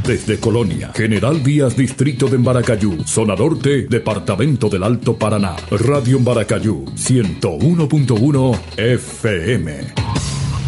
desde Colonia, General Díaz, Distrito de Embaracayú, Zona Norte, Departamento del Alto Paraná. Radio Embaracayú, 101.1 FM.